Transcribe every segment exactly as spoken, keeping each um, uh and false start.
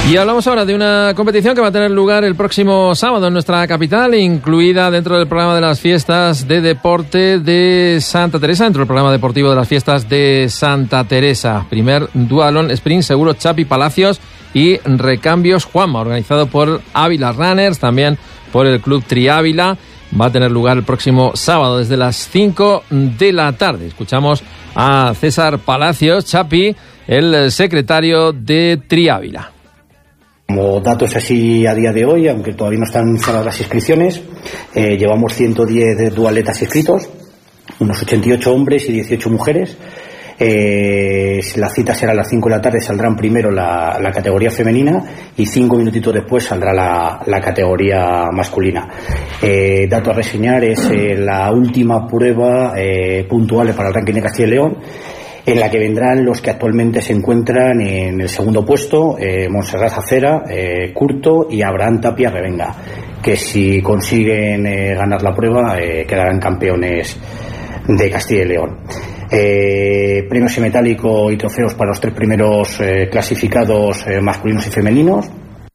Y hablamos ahora de una competición que va a tener lugar el próximo sábado en nuestra capital, incluida dentro del programa de las fiestas de deporte de Santa Teresa, dentro del programa deportivo de las fiestas de Santa Teresa. Primer dualón sprint seguro Chapi Palacios y recambios Juanma, organizado por Ávila Runners, también por el Club Triávila. Va a tener lugar el próximo sábado desde las cinco de la tarde. Escuchamos a César Palacios, Chapi, el secretario de Triávila. Como datos así a día de hoy, aunque todavía no están cerradas las inscripciones, eh, llevamos ciento diez dualetas inscritos, unos ochenta y ocho hombres y dieciocho mujeres. Eh, la cita será a las cinco de la tarde, saldrán primero la, la categoría femenina y cinco minutitos después saldrá la, la categoría masculina. Eh, dato a reseñar es eh, la última prueba eh, puntual para el ranking de Castilla y León, en la que vendrán los que actualmente se encuentran en el segundo puesto, eh, Montserrat Acera, eh, Curto y Abraham Tapia Revenga, que si consiguen eh, ganar la prueba eh, quedarán campeones de Castilla y León. Eh, premios en metálico y trofeos para los tres primeros eh, clasificados eh, masculinos y femeninos.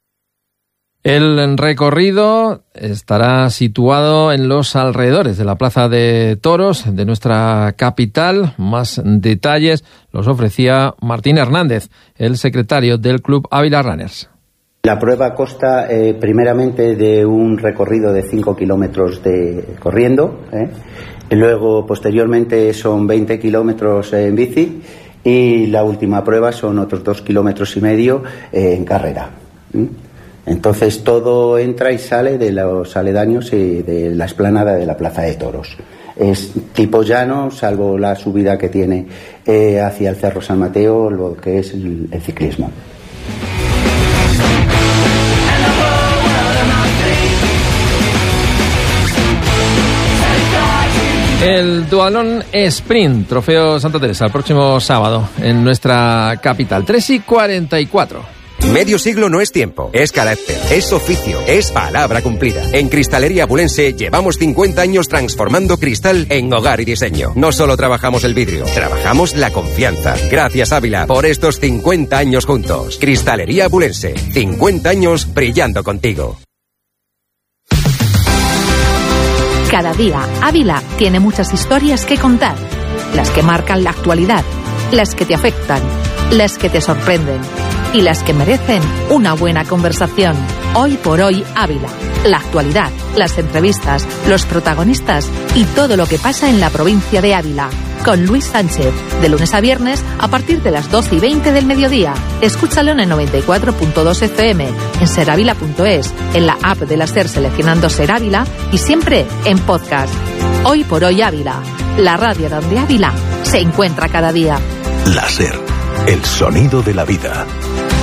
El recorrido estará situado en los alrededores de la Plaza de Toros de nuestra capital. Más detalles los ofrecía Martín Hernández, el secretario del Club Ávila Runners. La prueba consta eh, primeramente de un recorrido de cinco kilómetros de corriendo, ¿eh? Y luego posteriormente son veinte kilómetros en bici y la última prueba son otros dos kilómetros y medio eh, en carrera. ¿Mm? Entonces todo entra y sale de los aledaños y de la explanada de la Plaza de Toros. Es tipo llano, salvo la subida que tiene eh, hacia el Cerro San Mateo, lo que es el, el ciclismo. El dualón sprint, trofeo Santa Teresa, el próximo sábado en nuestra capital. tres y cuarenta y cuatro. Medio siglo no es tiempo, es carácter, es oficio, es palabra cumplida. En Cristalería Abulense llevamos cincuenta años transformando cristal en hogar y diseño. No solo trabajamos el vidrio, trabajamos la confianza. Gracias Ávila por estos cincuenta años juntos. Cristalería Abulense, cincuenta años brillando contigo. Cada día, Ávila tiene muchas historias que contar. Las que marcan la actualidad, las que te afectan, las que te sorprenden y las que merecen una buena conversación. Hoy por hoy Ávila. La actualidad, las entrevistas, los protagonistas y todo lo que pasa en la provincia de Ávila. Con Luis Sánchez, de lunes a viernes a partir de las doce y veinte del mediodía. Escúchalo en el noventa y cuatro punto dos F M, en serávila punto es, en la app de la SER seleccionando Ser Ávila y siempre en podcast. Hoy por hoy Ávila, la radio donde Ávila se encuentra cada día. La SER, el sonido de la vida.